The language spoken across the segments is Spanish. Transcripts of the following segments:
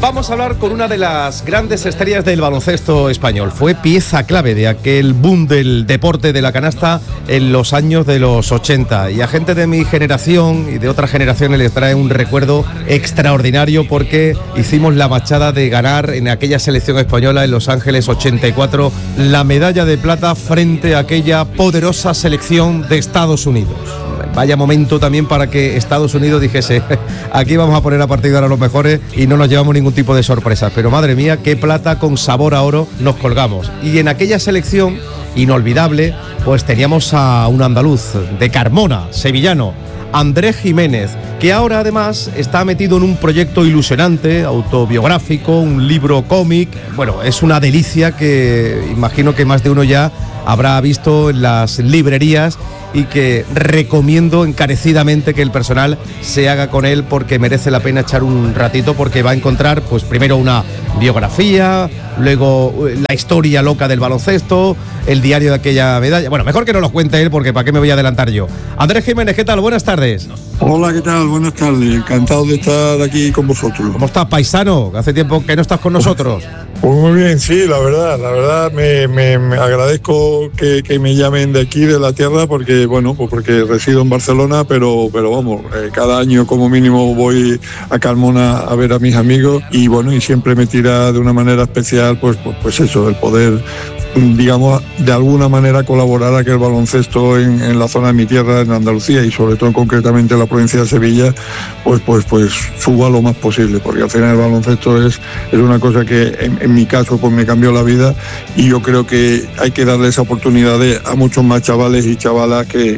Vamos a hablar con una de las grandes estrellas del baloncesto español. Fue pieza clave de aquel boom del deporte de la canasta en los años de los 80. Y a gente de mi generación y de otras generaciones les trae un recuerdo extraordinario porque hicimos la machada de ganar en aquella selección española en Los Ángeles 84 la medalla de plata frente a aquella poderosa selección de Estados Unidos. Vaya momento también para que Estados Unidos dijese: aquí vamos a poner a partir de ahora los mejores y no nos llevamos ningún tipo de sorpresas. Pero madre mía, qué plata con sabor a oro nos colgamos. Y en aquella selección inolvidable, pues teníamos a un andaluz de Carmona, sevillano, Andrés Jiménez, que ahora además está metido en un proyecto ilusionante, autobiográfico, un libro cómic. Bueno, es una delicia que imagino que más de uno ya habrá visto en las librerías y que recomiendo encarecidamente que el personal se haga con él porque merece la pena echar un ratito, porque va a encontrar pues primero una biografía, luego la historia loca del baloncesto, el diario de aquella medalla. Bueno, mejor que no lo cuente él porque ¿para qué me voy a adelantar yo? Andrés Jiménez, ¿qué tal? Buenas tardes. Hola, ¿qué tal? Buenas tardes. Encantado de estar aquí con vosotros. ¿Cómo estás, paisano? Hace tiempo que no estás con nosotros. Pues muy bien, sí, la verdad me agradezco que me llamen de aquí, de la tierra, porque bueno, pues porque resido en Barcelona, pero vamos, cada año como mínimo voy a Carmona a ver a mis amigos y bueno, y siempre me tira de una manera especial pues eso, el poder, digamos, de alguna manera colaborar a que el baloncesto en la zona de mi tierra, en Andalucía y sobre todo concretamente en la provincia de Sevilla, pues suba lo más posible, porque al final el baloncesto es una cosa que en mi caso pues me cambió la vida y yo creo que hay que darle esa oportunidad a muchos más chavales y chavalas que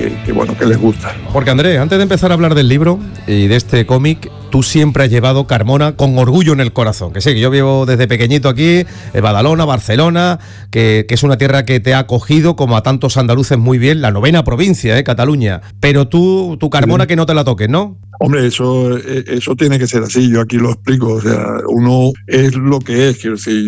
les gusta. Porque Andrés, antes de empezar a hablar del libro y de este cómic, tú siempre has llevado Carmona con orgullo en el corazón. Que sí, que yo vivo desde pequeñito aquí, Badalona, Barcelona, que es una tierra que te ha acogido como a tantos andaluces muy bien, la 9ª provincia, Cataluña. Pero tu Carmona que no te la toques, ¿no? Hombre, eso tiene que ser así, yo aquí lo explico, o sea, uno es lo que es, quiero decir,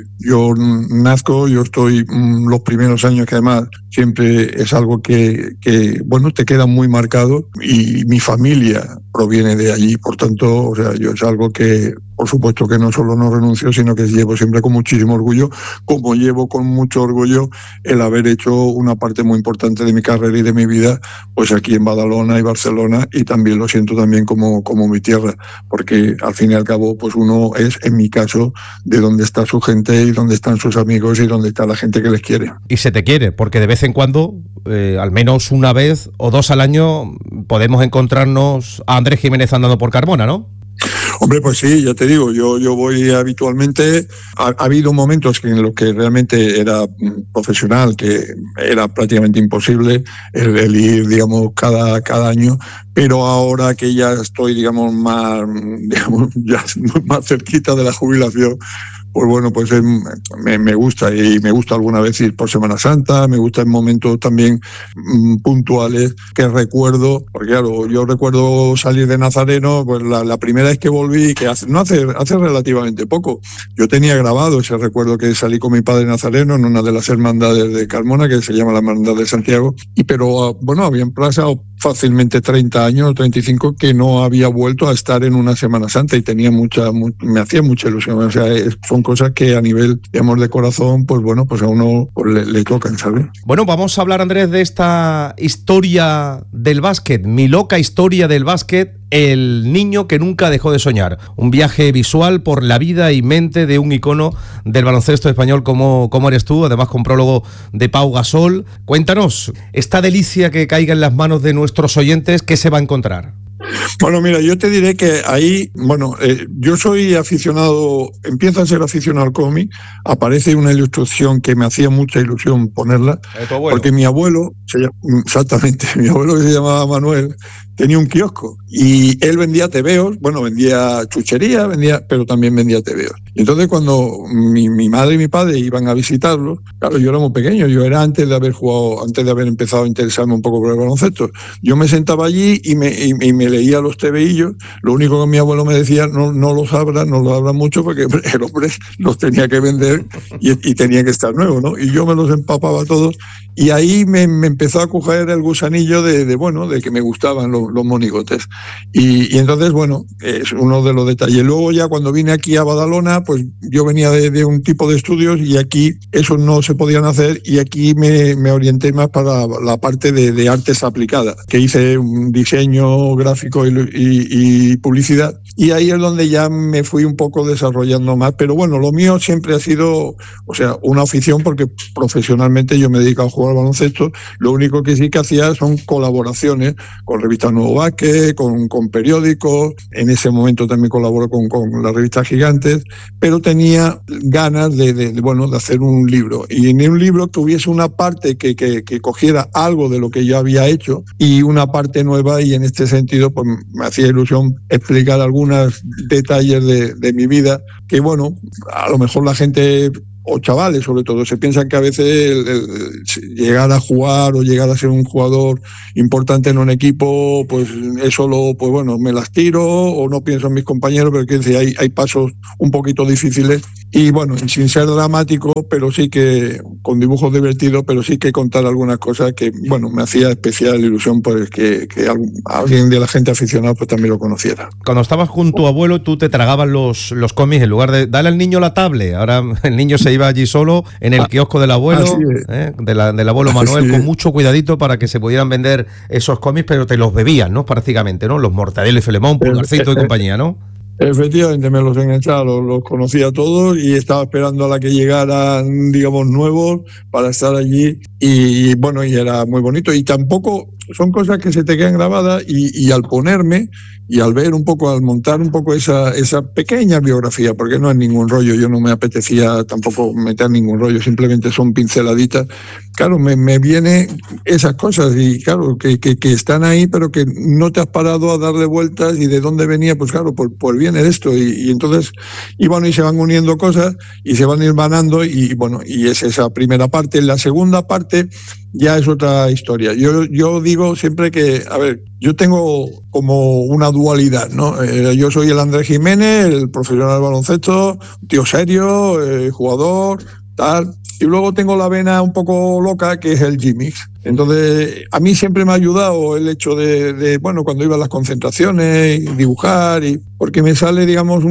yo nazco, yo estoy los primeros años que además siempre es algo que bueno, te queda muy marcado y mi familia proviene de allí, por tanto, o sea, yo es algo que por supuesto que no solo no renuncio, sino que llevo siempre con muchísimo orgullo, como llevo con mucho orgullo el haber hecho una parte muy importante de mi carrera y de mi vida, pues aquí en Badalona y Barcelona, y también lo siento también como mi tierra, porque al fin y al cabo, pues uno es, en mi caso, de donde está su gente y donde están sus amigos y donde está la gente que les quiere. Y se te quiere, porque de vez en cuando, al menos una vez o dos al año, podemos encontrarnos a Andrés Jiménez andando por Carmona, ¿no? Hombre, pues sí, ya te digo, yo voy habitualmente. Ha habido momentos en los que realmente era profesional, que era prácticamente imposible el ir, digamos, cada año, pero ahora que ya estoy, digamos, ya más cerquita de la jubilación, pues bueno, pues me gusta, y me gusta alguna vez ir por Semana Santa, me gusta en momentos también puntuales que recuerdo, porque claro, yo recuerdo salir de Nazareno, pues la primera vez que volví, que hace relativamente poco, yo tenía grabado ese recuerdo que salí con mi padre Nazareno en una de las hermandades de Carmona, que se llama la Hermandad de Santiago, pero bueno, habían pasado fácilmente 30 años, 35, que no había vuelto a estar en una Semana Santa y me hacía mucha ilusión, o sea, son cosas que a nivel, digamos, de corazón, pues bueno, pues a uno pues le tocan, ¿sabes? Bueno, vamos a hablar, Andrés, de esta historia del básquet, mi loca historia del básquet, el niño que nunca dejó de soñar. Un viaje visual por la vida y mente de un icono del baloncesto español como eres tú, además con prólogo de Pau Gasol. Cuéntanos, esta delicia que caiga en las manos de nuestros oyentes, ¿qué se va a encontrar? Bueno, mira, yo te diré que ahí, bueno, yo soy aficionado, empiezo a ser aficionado al cómic, aparece una ilustración que me hacía mucha ilusión ponerla, porque mi abuelo, exactamente, mi abuelo, que se llamaba Manuel, tenía un kiosco y él vendía tebeos, bueno, vendía chuchería, pero también vendía tebeos. Y entonces cuando mi madre y mi padre iban a visitarlo, claro, yo era muy pequeño, yo era antes de haber empezado a interesarme un poco por el baloncesto. Yo me sentaba allí y me leía los tebeillos. Lo único que mi abuelo me decía, no los abra mucho, porque el hombre los tenía que vender y tenía que estar nuevo, ¿no? Y yo me los empapaba todos y ahí me empezó a coger el gusanillo de que me gustaban los monigotes. Y entonces, bueno, es uno de los detalles. Luego ya cuando vine aquí a Badalona, pues yo venía de un tipo de estudios y aquí eso no se podían hacer, y aquí me orienté más para la parte de artes aplicadas, que hice un diseño gráfico y publicidad, y ahí es donde ya me fui un poco desarrollando más. Pero bueno, lo mío siempre ha sido, o sea, una afición, porque profesionalmente yo me dedico a jugar al baloncesto. Lo único que sí que hacía son colaboraciones con revistas Nuevo Basket, con periódicos. En ese momento también colaboro con las revistas Gigantes, pero tenía ganas de hacer un libro, y en un libro tuviese una parte que cogiera algo de lo que yo había hecho y una parte nueva, y en este sentido pues me hacía ilusión explicar algunos detalles de mi vida que, bueno, a lo mejor la gente, o chavales sobre todo, se piensan que a veces llegar a jugar o llegar a ser un jugador importante en un equipo, pues eso me las tiro o no pienso en mis compañeros, pero quiero decir, hay pasos un poquito difíciles, y bueno, sin ser dramático, pero sí que con dibujos divertidos, pero sí que contar algunas cosas que, bueno, me hacía especial ilusión pues que alguien de la gente aficionada pues también lo conociera. Cuando estabas con tu abuelo, tú te tragabas los cómics en lugar de darle al niño la tablet. Ahora el niño se iba allí solo en el kiosco del abuelo, del abuelo Manuel, con mucho cuidadito para que se pudieran vender esos cómics, pero te los bebías, ¿no? Prácticamente, ¿no? Los Mortadelo y Filemón, Pulgarcito y compañía, ¿no? Efectivamente, me los enganchaba, los conocía todos y estaba esperando a la que llegaran, digamos, nuevos para estar allí, y bueno, y era muy bonito. Y tampoco son cosas que se te quedan grabadas, y al ponerme y al ver un poco, al montar un poco esa pequeña biografía, porque no es ningún rollo, yo no me apetecía tampoco meter ningún rollo, simplemente son pinceladitas. Claro, me vienen esas cosas, y claro, que están ahí, pero que no te has parado a darle vueltas, y de dónde venía, pues claro, por viene de esto, y entonces, y bueno, y se van uniendo cosas, y se van hilvanando, y bueno, y es esa primera parte. La segunda parte ya es otra historia. Yo digo siempre que, a ver, yo tengo como una dualidad, ¿no? Yo soy el Andrés Jiménez, el profesional del baloncesto, un tío serio, jugador, tal. Y luego tengo la vena un poco loca, que es el G-Mix. Entonces, a mí siempre me ha ayudado el hecho de cuando iba a las concentraciones, dibujar, porque me sale, digamos,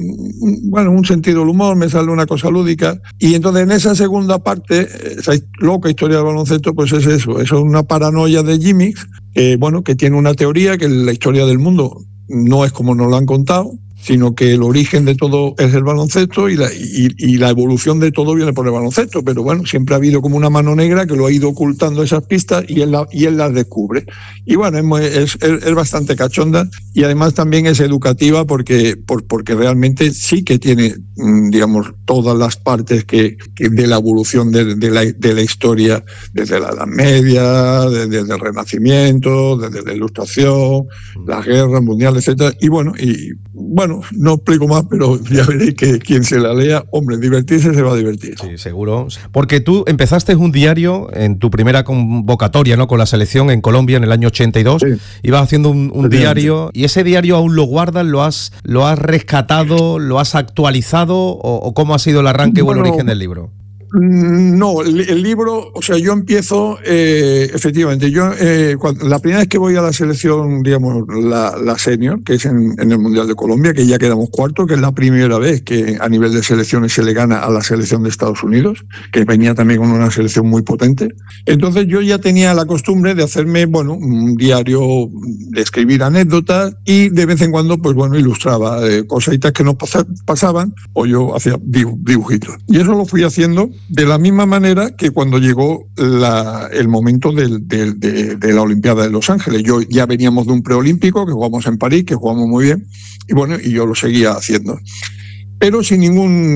un sentido del humor, me sale una cosa lúdica. Y entonces, en esa segunda parte, esa loca historia del baloncesto, pues es eso, es una paranoia de G-Mix, que tiene una teoría, que la historia del mundo no es como nos lo han contado, sino que el origen de todo es el baloncesto, y la evolución de todo viene por el baloncesto. Pero bueno, siempre ha habido como una mano negra que lo ha ido ocultando esas pistas, y él las descubre. Y bueno, es bastante cachonda, y además también es educativa, porque realmente sí que tiene, digamos, todas las partes que de la evolución de la historia, desde la Edad Media, desde el Renacimiento, desde la Ilustración, las guerras mundiales, etcétera. Y bueno, no explico más, pero ya veréis que quien se la lea, hombre, divertirse se va a divertir. Sí, seguro. Porque tú empezaste un diario en tu primera convocatoria, ¿no?, con la selección en Colombia en el año 82. Sí. Ibas haciendo un diario, y ese diario aún lo guardas, lo has rescatado, lo has actualizado, o ¿cómo ha sido el arranque o el origen del libro? No, el libro, o sea, yo empiezo, efectivamente, la primera vez que voy a la selección, digamos, la senior, que es en el Mundial de Colombia, que ya quedamos cuarto, que es la primera vez que a nivel de selecciones se le gana a la selección de Estados Unidos, que venía también con una selección muy potente. Entonces yo ya tenía la costumbre de hacerme, un diario, de escribir anécdotas, y de vez en cuando, ilustraba cositas que nos pasaban, o yo hacía dibujitos. Y eso lo fui haciendo de la misma manera que cuando llegó el momento de la Olimpiada de Los Ángeles. Ya veníamos de un preolímpico, que jugamos en París, que jugamos muy bien, y yo lo seguía haciendo. Pero sin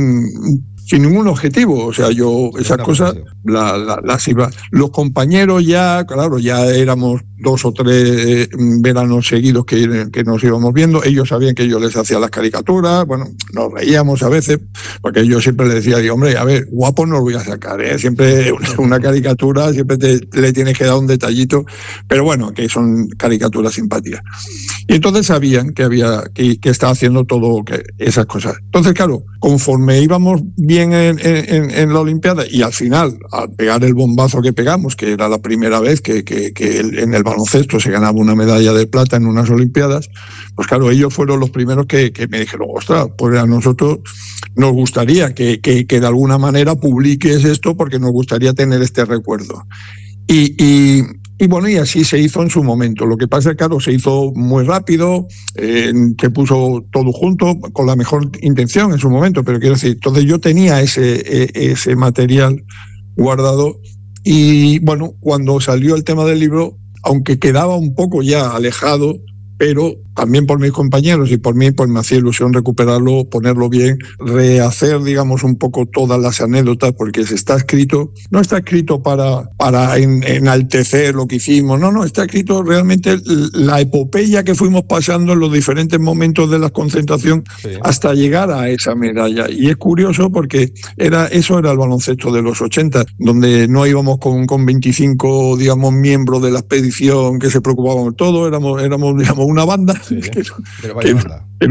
ningún objetivo. O sea, yo esas cosas las iba. Los compañeros ya, claro, ya éramos 2 o 3 veranos seguidos que nos íbamos viendo. Ellos sabían que yo les hacía las caricaturas, bueno, nos reíamos a veces, porque yo siempre les decía, digo, hombre, a ver, guapo no lo voy a sacar, ¿eh? Siempre una caricatura, siempre le tienes que dar un detallito, pero bueno, que son caricaturas simpáticas. Y entonces sabían que estaba haciendo todo esas cosas. Entonces, claro, conforme íbamos bien en la Olimpiada, y al final, al pegar el bombazo que pegamos, que era la primera vez que en el baloncesto se ganaba una medalla de plata en unas Olimpiadas, pues claro, ellos fueron los primeros que me dijeron, ostras, pues a nosotros nos gustaría que de alguna manera publiques esto, porque nos gustaría tener este recuerdo. Y bueno, y así se hizo en su momento. Lo que pasa es que, claro, se hizo muy rápido, se puso todo junto con la mejor intención en su momento, pero quiero decir, entonces yo tenía ese material guardado y bueno, cuando salió el tema del libro, aunque quedaba un poco ya alejado, pero también por mis compañeros y por mí, pues me hacía ilusión recuperarlo, ponerlo bien, rehacer, digamos, un poco todas las anécdotas, porque no está escrito para enaltecer lo que hicimos, no, está escrito realmente la epopeya que fuimos pasando en los diferentes momentos de la concentración, sí, hasta llegar a esa medalla. Y es curioso porque eso era el baloncesto de los 80, donde no íbamos con 25, digamos, miembros de la expedición que se preocupaban de todo, éramos digamos, una banda. Sí, que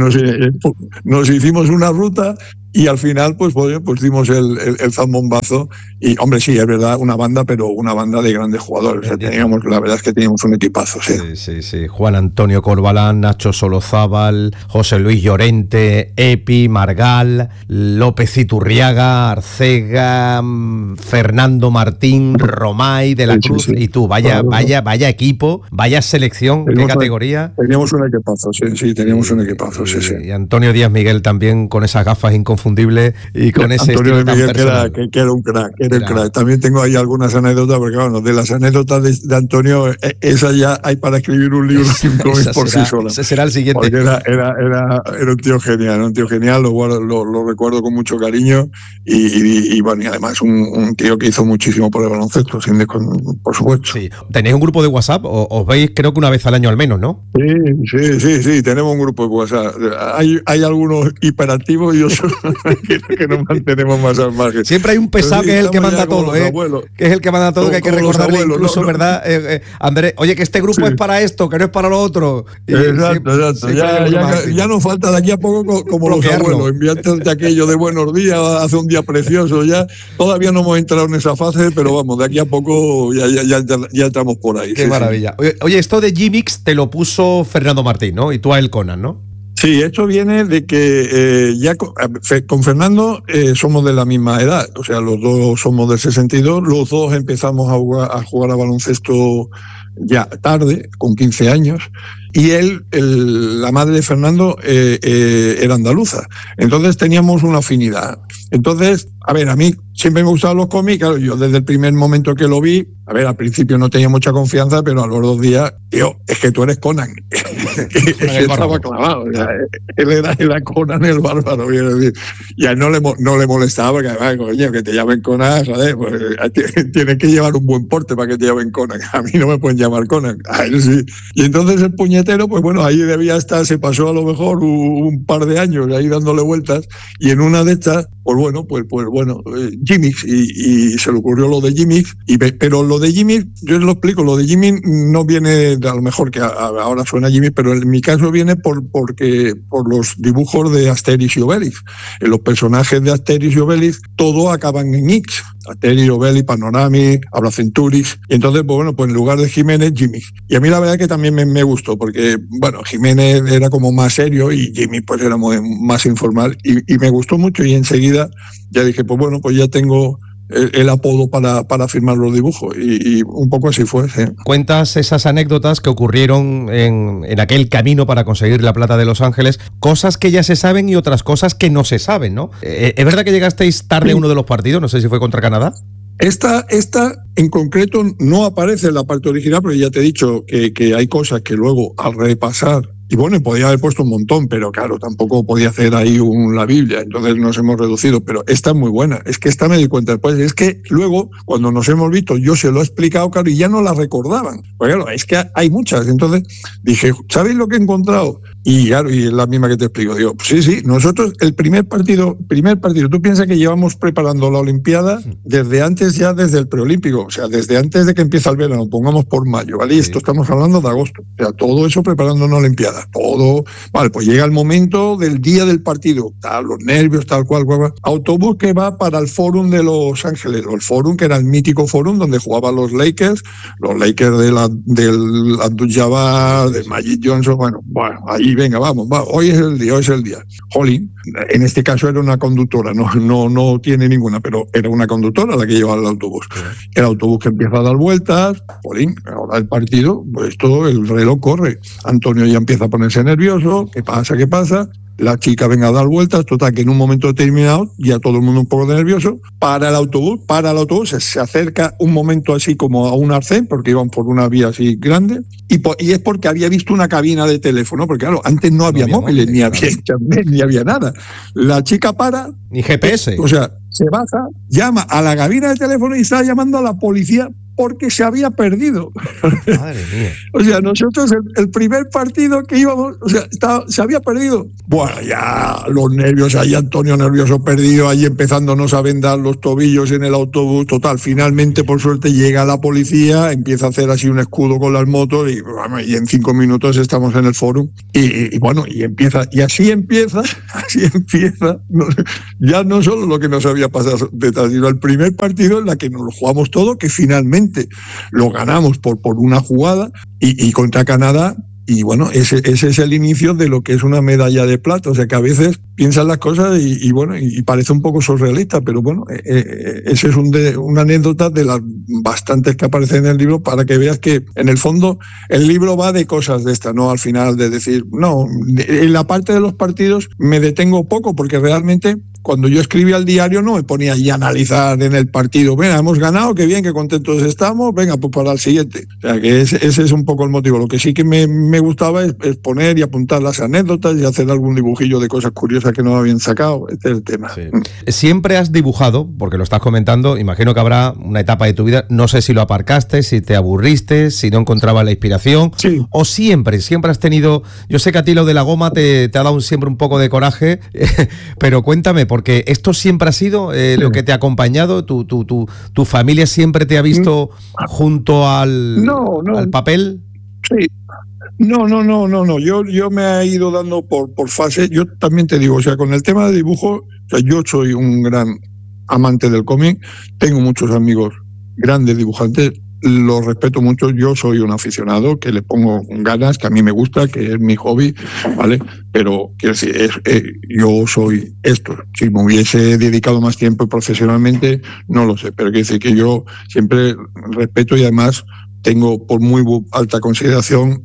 nos hicimos una ruta y al final pues dimos el zambombazo y hombre, sí, es verdad, una banda, pero una banda de grandes jugadores. O sea, la verdad es que teníamos un equipazo. Sí. Juan Antonio Corbalán, Nacho Solozábal, José Luis Llorente, Epi, Margal, López Iturriaga, Arcega, Fernando Martín, Romay, De la Cruz, y tú, vaya equipo, vaya selección, qué categoría. Teníamos un equipazo, sí, teníamos un equipazo, sí. Y Antonio Díaz Miguel también con esas gafas inconfundibles y con ese Antonio estilo tan Miguel personal. que era un crack. También tengo ahí algunas anécdotas, porque bueno, de las anécdotas de Antonio, esa ya hay para escribir un libro por sí sola. Ese será el siguiente. Porque era un tío genial, lo recuerdo con mucho cariño y bueno, y además un tío que hizo muchísimo por el baloncesto, por supuesto. Sí. ¿Tenéis un grupo de WhatsApp? Os veis creo que una vez al año al menos, ¿no? Sí, tenemos un grupo de WhatsApp. Hay algunos hiperactivos y otros que nos mantenemos más al margen. Siempre hay un pesado que es el que manda todo, que es el que manda todo, que hay que recordarle incluso, ¿verdad? Andrés, oye, que este grupo es para esto, que no es para lo otro. Exacto. Ya nos falta de aquí a poco como los abuelos, enviarte aquello de buenos días, hace un día precioso, ya todavía no hemos entrado en esa fase, pero vamos, de aquí a poco ya estamos por ahí. Qué maravilla. Oye, esto de G-Mix te lo puso Fernando Martín, ¿no? Y tú a él Conan, ¿no? Sí, esto viene de que ya con Fernando somos de la misma edad, o sea, los dos somos del 62, los dos empezamos a jugar a baloncesto ya tarde, con 15 años, y la madre de Fernando era andaluza, entonces teníamos una afinidad. Entonces, a ver, a mí siempre me gustaban los cómics, claro, yo desde el primer momento que lo vi, a ver, al principio no tenía mucha confianza, pero a los 2 días, tío, es que tú eres Conan. Estaba clavado, o sea, él era Conan el bárbaro, quiero decir. Y a él no le molestaba, porque además, coño, que te llamen Conan, joder, pues tienes que llevar un buen porte para que te llamen Conan. A mí no me pueden llamar Conan, a él sí. Y entonces el puñetero, pues bueno, ahí debía estar, se pasó a lo mejor un par de años ahí dándole vueltas, y en una de estas, pues bueno, G-Mix, y se le ocurrió lo de G-Mix, pero lo de G-Mix, yo lo explico, lo de G-Mix no viene, a lo mejor que ahora suena G-Mix, pero en mi caso viene por los dibujos de Asterix y Obelix. En los personajes de Asterix y Obelix, todos acaban en X. Asterix, Obelix, Panorami, Hablacenturix. Y entonces, pues bueno, pues en lugar de Jiménez, G-Mix. Y a mí la verdad que también me gustó, porque, bueno, Jiménez era como más serio y G-Mix pues era más informal. Y me gustó mucho, y enseguida ya dije, pues bueno, pues ya tengo el apodo para firmar los dibujos, y un poco así fue. Sí. Cuentas esas anécdotas que ocurrieron en aquel camino para conseguir la plata de Los Ángeles, cosas que ya se saben y otras cosas que no se saben, ¿no? ¿Es verdad que llegasteis tarde a uno de los partidos? No sé si fue contra Canadá. Esta en concreto no aparece en la parte original, pero ya te he dicho que hay cosas que luego al repasar Y bueno, podía haber puesto un montón, pero claro, tampoco podía hacer ahí la Biblia, entonces nos hemos reducido, pero esta es muy buena, es que esta me di cuenta después, es que luego, cuando nos hemos visto, yo se lo he explicado, claro, y ya no la recordaban, porque claro, es que hay muchas, entonces dije, ¿sabéis lo que he encontrado? Y claro, y es la misma que te explico. Digo, pues sí, nosotros el primer partido, tú piensas que llevamos preparando la Olimpiada desde antes, ya desde el preolímpico, o sea, desde antes de que empieza el verano, pongamos por mayo, ¿vale? Y esto estamos hablando de agosto, o sea, todo eso preparando una Olimpiada, todo, vale, pues llega el momento del día del partido, los nervios, tal cual, autobús que va para el Fórum de Los Ángeles, o el Fórum, que era el mítico Fórum donde jugaban los Lakers del Abdul-Jabbar, de Magic Johnson, bueno, ahí venga, vamos, hoy es el día. Jolín, en este caso era una conductora, no tiene ninguna, pero era una conductora la que llevaba el autobús. El autobús que empieza a dar vueltas, jolín, ahora el partido, pues todo, el reloj corre. Antonio ya empieza a ponerse nervioso, ¿qué pasa? La chica venga a dar vueltas, total, que en un momento determinado, ya todo el mundo un poco nervioso, para el autobús, se acerca un momento así como a un arcén, porque iban por una vía así grande, y es porque había visto una cabina de teléfono, porque claro, antes no había móviles, ni había internet, ni había nada. La chica para... Ni GPS. O sea, se baja, llama a la cabina de teléfono y está llamando a la policía porque se había perdido. Madre mía. O sea, nosotros el primer partido que íbamos, o sea, se había perdido. Bueno, ya los nervios, ahí Antonio nervioso, perdido, ahí empezándonos a vendar los tobillos en el autobús. Total, finalmente, por suerte, llega la policía, empieza a hacer así un escudo con las motos y en 5 minutos estamos en el fórum. Y bueno, así empieza, ya no solo lo que nos había pasado detrás, sino el primer partido en la que nos lo jugamos todo, que finalmente lo ganamos por una jugada y contra Canadá. Y bueno, ese es el inicio de lo que es una medalla de plata. O sea, que a veces piensas las cosas y parece un poco surrealista, pero bueno, esa es una anécdota de las bastantes que aparecen en el libro, para que veas que en el fondo el libro va de cosas de estas, no al final de decir, no, en la parte de los partidos me detengo poco, porque realmente cuando yo escribía el diario no me ponía ahí a analizar en el partido, venga, hemos ganado, qué bien, qué contentos estamos, venga, pues para el siguiente. O sea, que ese es un poco el motivo. Lo que sí que me gustaba es poner y apuntar las anécdotas y hacer algún dibujillo de cosas curiosas que no habían sacado. Este es el tema. Sí. Siempre has dibujado, porque lo estás comentando, imagino que habrá una etapa de tu vida, no sé si lo aparcaste, si te aburriste, si no encontrabas la inspiración, sí. O siempre has tenido, yo sé que a ti lo de la goma te ha dado siempre un poco de coraje, pero cuéntame, porque esto siempre ha sido lo que te ha acompañado, tu familia siempre te ha visto junto al papel. Sí. No. Yo me he ido dando por fase. Yo también te digo, o sea, con el tema de dibujo, o sea, yo soy un gran amante del cómic, tengo muchos amigos grandes dibujantes, los respeto mucho, yo soy un aficionado que le pongo ganas, que a mí me gusta, que es mi hobby, ¿vale? Pero quiero decir, yo soy esto. Si me hubiese dedicado más tiempo profesionalmente, no lo sé, pero quiero decir que yo siempre respeto y además tengo por muy alta consideración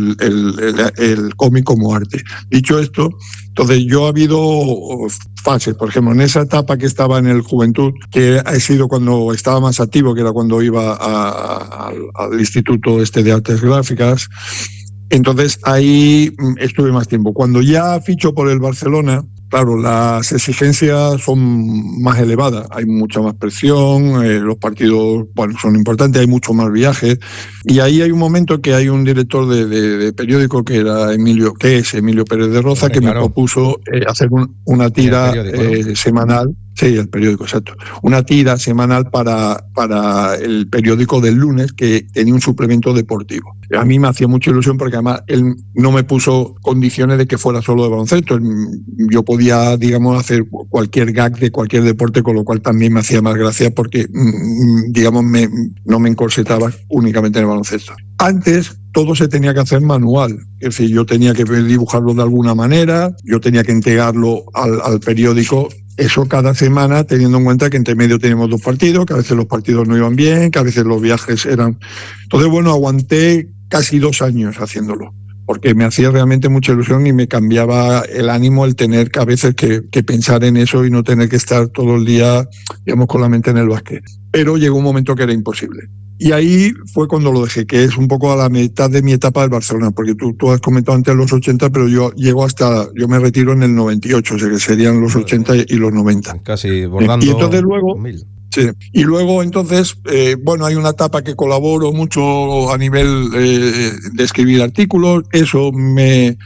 el cómic como arte. Dicho esto, entonces yo ha habido fases, por ejemplo, en esa etapa que estaba en el Juventud, que ha sido cuando estaba más activo, que era cuando iba al Instituto de Artes Gráficas. Entonces ahí estuve más tiempo. Cuando ya ficho por el Barcelona, claro, las exigencias son más elevadas, hay mucha más presión, los partidos son importantes, hay mucho más viajes, y ahí hay un momento que hay un director de periódico que es Emilio Pérez de Roza, que claro, me propuso hacer una tira semanal. Sí, el periódico, exacto. Una tira semanal para el periódico del lunes, que tenía un suplemento deportivo. A mí me hacía mucha ilusión porque además él no me puso condiciones de que fuera solo de baloncesto. Yo podía, digamos, hacer cualquier gag de cualquier deporte, con lo cual también me hacía más gracia porque, digamos, no me encorsetaba únicamente en el baloncesto. Antes todo se tenía que hacer manual, es decir, yo tenía que dibujarlo de alguna manera, yo tenía que entregarlo al periódico. Eso cada semana, teniendo en cuenta que entre medio teníamos 2 partidos, que a veces los partidos no iban bien, que a veces los viajes eran... Entonces, bueno, aguanté casi 2 años haciéndolo. porque me hacía realmente mucha ilusión y me cambiaba el ánimo el tener que a veces que pensar en eso y no tener que estar todo el día, digamos, con la mente en el básquet. Pero llegó un momento que era imposible. Y ahí fue cuando lo dejé, que es un poco a la mitad de mi etapa del Barcelona, porque tú has comentado antes los 80, pero yo me retiro en el 98, o sea que serían los 80 y los 90. Casi bordando. Y entonces luego... 1000. Sí. Y luego entonces, hay una etapa que colaboro mucho a nivel de escribir artículos, eso me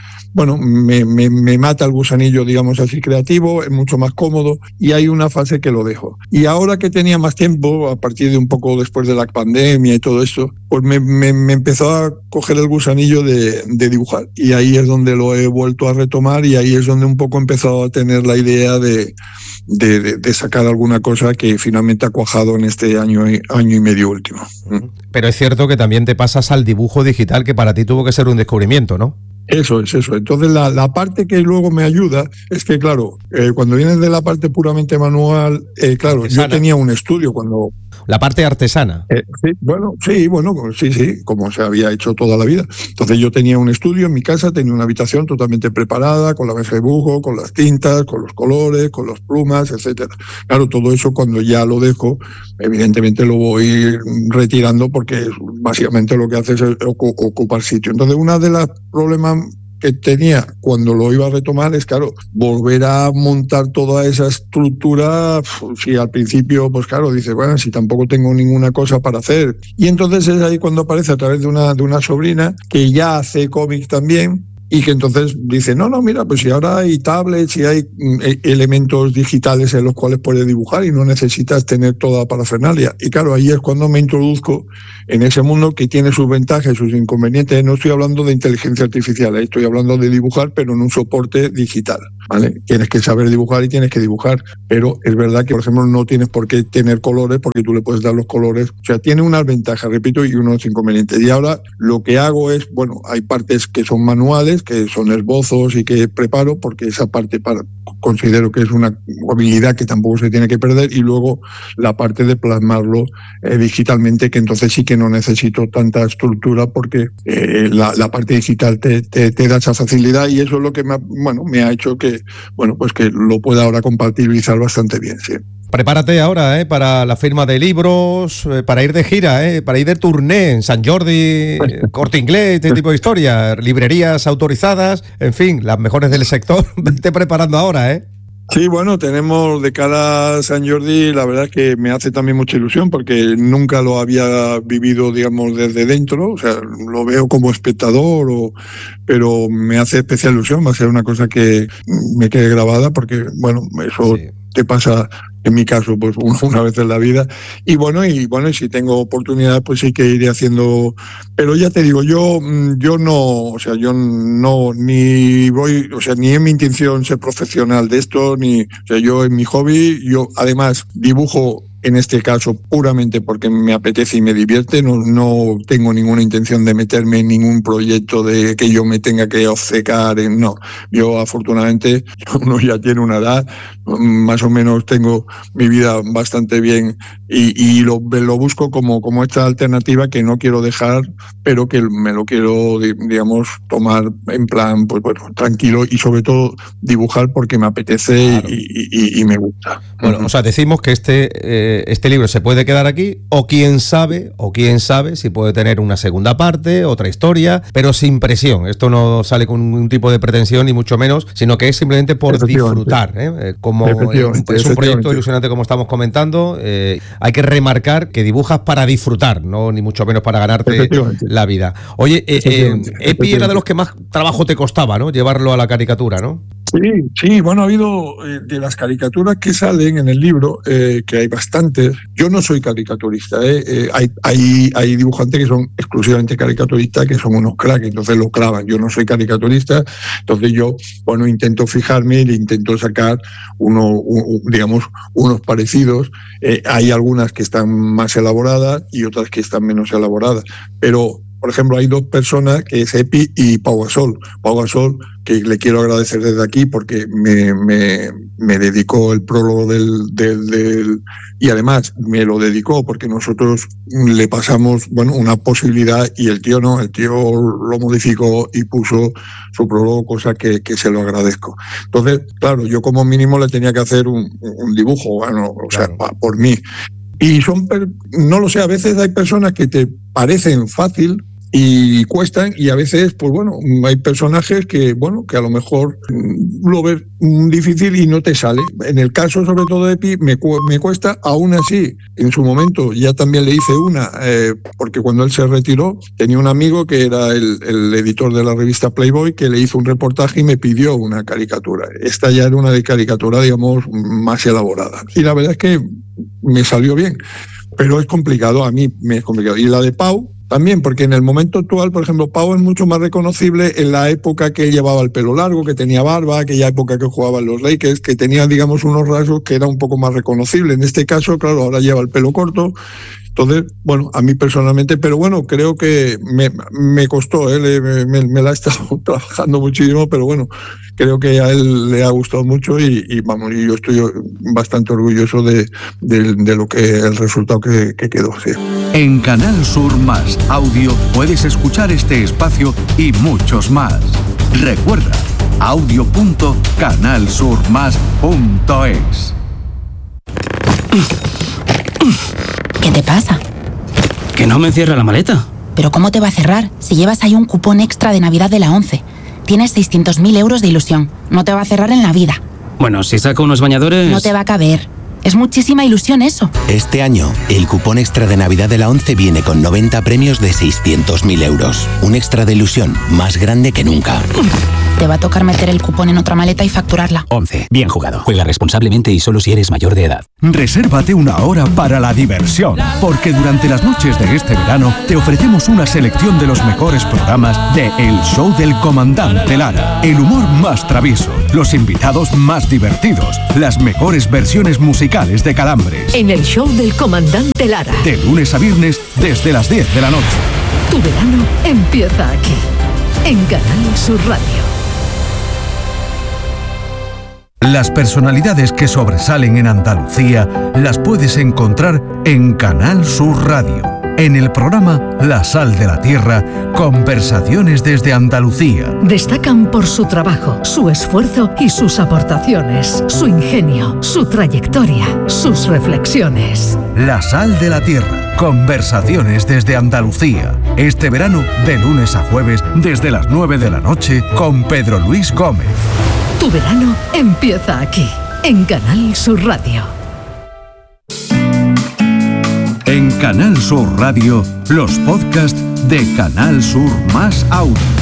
mata el gusanillo, digamos así, creativo, es mucho más cómodo y hay una fase que lo dejo. Y ahora que tenía más tiempo, a partir de un poco después de la pandemia y todo esto, pues me empezó a coger el gusanillo de dibujar y ahí es donde lo he vuelto a retomar y ahí es donde un poco he empezado a tener la idea de sacar alguna cosa que finalmente ha cuajado en este año y medio último. Pero es cierto que también te pasas al dibujo digital, que para ti tuvo que ser un descubrimiento, ¿no? Eso. Entonces la parte que luego me ayuda es que, claro, cuando vienes de la parte puramente manual, claro, artesana. Yo tenía un estudio cuando... La parte artesana. Sí, como se había hecho toda la vida. Entonces yo tenía un estudio en mi casa, tenía una habitación totalmente preparada, con la mesa de dibujo, con las tintas, con los colores, con las plumas, etcétera. Claro, todo eso cuando ya lo dejo, evidentemente lo voy retirando porque básicamente lo que hace es ocupar sitio. Entonces uno de los problemas que tenía cuando lo iba a retomar es, claro, volver a montar toda esa estructura. Si al principio, pues claro, dices, bueno, si tampoco tengo ninguna cosa para hacer. Y entonces es ahí cuando aparece a través de una sobrina que ya hace cómics también, y que entonces dice, no, mira, pues si ahora hay tablets y hay elementos digitales en los cuales puedes dibujar y no necesitas tener toda parafernalia. Y claro, ahí es cuando me introduzco en ese mundo que tiene sus ventajas y sus inconvenientes. No estoy hablando de inteligencia artificial, estoy hablando de dibujar, pero en un soporte digital, ¿vale? Tienes que saber dibujar y tienes que dibujar, pero es verdad que, por ejemplo, no tienes por qué tener colores porque tú le puedes dar los colores. O sea, tiene unas ventajas, repito, y unos inconvenientes. Y ahora lo que hago es, hay partes que son manuales, que son esbozos y que preparo, porque esa parte considero que es una habilidad que tampoco se tiene que perder, y luego la parte de plasmarlo digitalmente, que entonces sí que no necesito tanta estructura porque la parte digital te da esa facilidad, y eso es lo que me ha hecho que que lo pueda ahora compatibilizar bastante bien, sí. Prepárate ahora para la firma de libros, para ir de gira, para ir de tourné en Sant Jordi, Corte Inglés, este tipo de historias, librerías autorizadas, en fin, las mejores del sector. Vete preparando ahora, Sí, tenemos de cara a Sant Jordi, la verdad es que me hace también mucha ilusión porque nunca lo había vivido, digamos, desde dentro, o sea, lo veo como espectador, pero me hace especial ilusión, va a ser una cosa que me quede grabada porque, eso sí te pasa, en mi caso, pues una vez en la vida, y si tengo oportunidad, pues sí que iré haciendo, pero ya te digo, yo no ni voy, ni es mi intención ser profesional de esto, yo en mi hobby, yo además dibujo en este caso puramente porque me apetece y me divierte, no tengo ninguna intención de meterme en ningún proyecto de que yo me tenga que obcecar, no. Yo afortunadamente, uno ya tiene una edad, más o menos tengo mi vida bastante bien y lo busco como esta alternativa que no quiero dejar, pero que me lo quiero, digamos, tomar en plan, tranquilo, y sobre todo dibujar porque me apetece. Claro. y me gusta. Bueno, o sea, decimos que este libro se puede quedar aquí, o quién sabe si puede tener una segunda parte, otra historia, pero sin presión. Esto no sale con un tipo de pretensión ni mucho menos, sino que es simplemente por disfrutar, como es un proyecto ilusionante, como estamos comentando. Hay que remarcar que dibujas para disfrutar, no ni mucho menos para ganarte la vida. Oye, Epi era de los que más trabajo te costaba, ¿no? Llevarlo a la caricatura, ¿no? Sí, ha habido de las caricaturas que salen en el libro, que hay bastantes. Yo no soy caricaturista, hay dibujantes que son exclusivamente caricaturistas, que son unos cracks, entonces lo clavan. Yo no soy caricaturista, entonces yo, intento fijarme y intento sacar unos parecidos. Hay algunas que están más elaboradas y otras que están menos elaboradas, pero por ejemplo, hay dos personas, que es Epi y Pau Gasol. Pau Gasol, que le quiero agradecer desde aquí porque me dedicó el prólogo y además me lo dedicó porque nosotros le pasamos una posibilidad y el tío lo modificó y puso su prólogo, cosa que se lo agradezco. Entonces, claro, yo como mínimo le tenía que hacer un dibujo, sea, por mí. Y no lo sé, a veces hay personas que te parecen fácil y cuestan, y a veces, pues hay personajes que a lo mejor lo ves difícil y no te sale. En el caso, sobre todo de Pi, me cuesta, aún así, en su momento ya también le hice una, porque cuando él se retiró, tenía un amigo que era el editor de la revista Playboy, que le hizo un reportaje y me pidió una caricatura. Esta ya era una de caricatura, digamos, más elaborada. Y la verdad es que me salió bien, pero es complicado, a mí me es complicado. Y la de Pau, también, porque en el momento actual, por ejemplo, Pau es mucho más reconocible en la época que llevaba el pelo largo, que tenía barba, aquella época que jugaba en los Lakers, que tenía, digamos, unos rasgos que era un poco más reconocible. En este caso, claro, ahora lleva el pelo corto. Entonces, a mí personalmente, pero creo que me costó, me la he estado trabajando muchísimo, pero creo que a él le ha gustado mucho y yo estoy bastante orgulloso de lo que el resultado que quedó. Sí. En Canal Sur Más Audio puedes escuchar este espacio y muchos más. Recuerda, audio.canalsurmas.es. ¿Qué te pasa? Que no me cierra la maleta. ¿Pero cómo te va a cerrar si llevas ahí un cupón extra de Navidad de la 11? Tienes 600.000 euros de ilusión. No te va a cerrar en la vida. Bueno, si saco unos bañadores... No te va a caber. Es muchísima ilusión eso. Este año, el cupón extra de Navidad de la 11 viene con 90 premios de 600.000 euros. Un extra de ilusión más grande que nunca. Te va a tocar meter el cupón en otra maleta y facturarla. 11. Bien jugado. Juega responsablemente y solo si eres mayor de edad. Resérvate una hora para la diversión, porque durante las noches de este verano te ofrecemos una selección de los mejores programas de El Show del Comandante Lara. El humor más travieso, los invitados más divertidos, las mejores versiones musicales de Calambres. En El Show del Comandante Lara. De lunes a viernes desde las 10 de la noche. Tu verano empieza aquí, en Canal Sur Radio. Las personalidades que sobresalen en Andalucía las puedes encontrar en Canal Sur Radio. En el programa La Sal de la Tierra, conversaciones desde Andalucía. Destacan por su trabajo, su esfuerzo y sus aportaciones, su ingenio, su trayectoria, sus reflexiones. La Sal de la Tierra, conversaciones desde Andalucía. Este verano, de lunes a jueves, desde las 9 de la noche, con Pedro Luis Gómez. Tu verano empieza aquí, en Canal Sur Radio. En Canal Sur Radio, los podcasts de Canal Sur Más Audio.